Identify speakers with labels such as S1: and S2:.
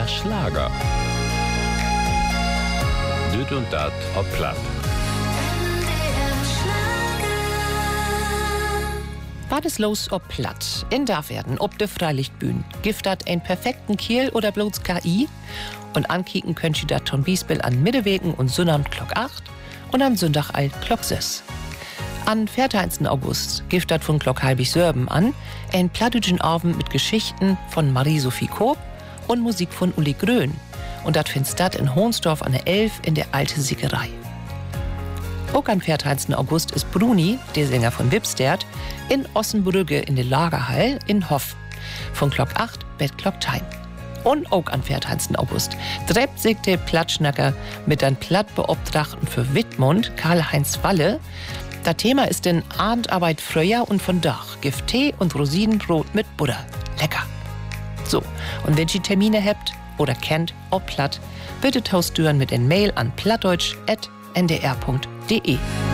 S1: NDR Schlager. Düt und dat ob Platt.
S2: Was ist los ob Platt? In darf werden, ob de Freilichtbühn. Gift dat ein perfekten Kiel oder bloß KI? Und ankicken könnt ihr dat ton Biesbill an Mittewegen und Sonnabend Glock 8 und am Sonntag all Glock 6. An 14. August gift dat von Glock halbig Sörben an, ein plattdütschen Abend mit Geschichten von Marie-Sophie Koop und Musik von Uli Grön. Und dat findest dat in Hohnsdorf an der 11 in der Alte Siegerei. Auch am 14. August ist Bruni, der Sänger von Wipstert, in Ossenbrügge in der Lagerhall in Hoff. Von Glock 8 bis Glock 10. Und auch am 14. August trebt sich der Plattschnacker mit einem Plattbeobtrachten für Wittmund, Karl-Heinz Walle. Das Thema ist den Abendarbeit früher und von Dach. Gift Tee und Rosinenbrot mit Butter. Lecker. So, und wenn ihr Termine habt oder kennt, ob Platt, bitte tauscht mit ein Mail an plattdeutsch@ndr.de.